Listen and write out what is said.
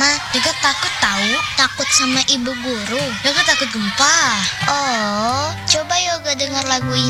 Mama. Yoga takut tahu. Takut sama ibu guru. Yoga takut gempa. Oh, coba Yoga dengar lagu ini.